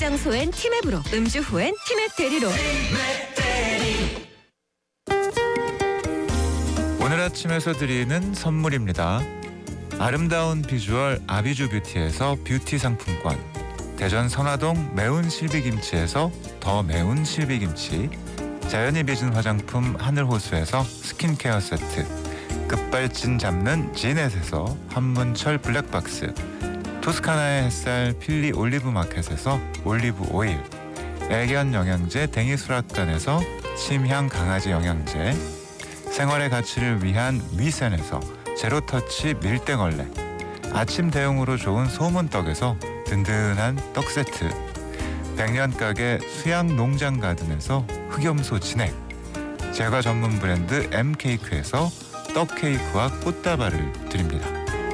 장소엔 티맵으로, 음주 후엔 티맵 대리로. 오늘 아침에서 드리는 선물입니다. 아름다운 비주얼 아비주 뷰티에서 뷰티 상품권, 대전 선화동 매운 실비김치에서 더 매운 실비김치, 자연이 빚은 화장품 하늘호수에서 스킨케어 세트, 끝발진 잡는 지넷에서 한문철 블랙박스, 토스카나의 햇살 필리 올리브 마켓에서 올리브 오일, 애견 영양제 댕이수락관에서 침향 강아지 영양제, 생활의 가치를 위한 위센에서 제로터치 밀대걸레, 아침 대용으로 좋은 소문떡에서 든든한 떡 세트, 백년가게 수양농장가든에서 흑염소 진액, 제과 전문 브랜드 M케이크에서 떡케이크와 꽃다발을 드립니다.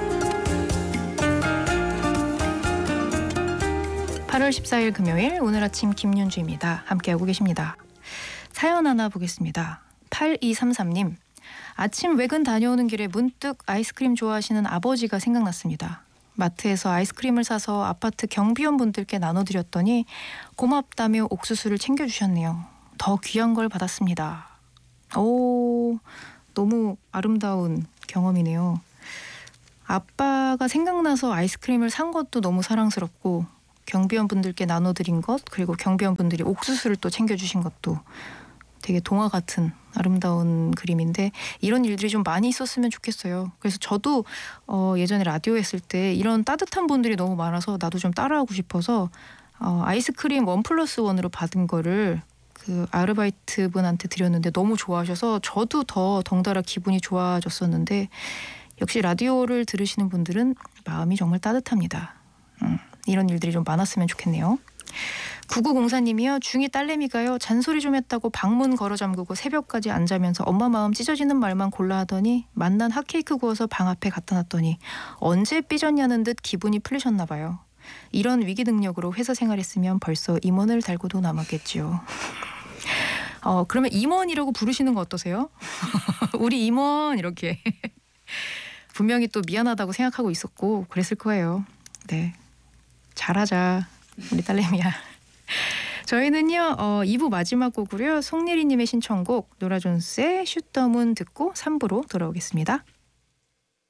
8월 14일 금요일, 오늘 아침 김윤주입니다. 함께하고 계십니다. 사연 하나 보겠습니다. 8233님, 아침 외근 다녀오는 길에 문득 아이스크림 좋아하시는 아버지가 생각났습니다. 마트에서 아이스크림을 사서 아파트 경비원분들께 나눠드렸더니 고맙다며 옥수수를 챙겨주셨네요. 더 귀한 걸 받았습니다. 오, 너무 아름다운 경험이네요. 아빠가 생각나서 아이스크림을 산 것도 너무 사랑스럽고, 경비원분들께 나눠드린 것, 그리고 경비원분들이 옥수수를 또 챙겨주신 것도 되게 동화 같은 아름다운 그림인데, 이런 일들이 좀 많이 있었으면 좋겠어요. 그래서 저도 예전에 라디오 했을 때 이런 따뜻한 분들이 너무 많아서 나도 좀 따라하고 싶어서 아이스크림 1+1으로 받은 거를 그 아르바이트 분한테 드렸는데 너무 좋아하셔서 저도 더 덩달아 기분이 좋아졌었는데, 역시 라디오를 들으시는 분들은 마음이 정말 따뜻합니다. 이런 일들이 좀 많았으면 좋겠네요. 9904님이요. 중2 딸내미가요, 잔소리 좀 했다고 방문 걸어 잠그고 새벽까지 안 자면서 엄마 마음 찢어지는 말만 골라 하더니 만난 핫케이크 구워서 방 앞에 갖다 놨더니 언제 삐졌냐는 듯 기분이 풀리셨나 봐요. 이런 위기 능력으로 회사 생활했으면 벌써 임원을 달고도 남았겠지요. 그러면 임원이라고 부르시는 거 어떠세요? 우리 임원 이렇게. 분명히 또 미안하다고 생각하고 있었고 그랬을 거예요. 네, 잘하자 우리 딸내미야. 저희는요 2부 마지막 곡으로요, 송예리님의 신청곡 노라 존스의 슛 더 문 듣고 3부로 돌아오겠습니다.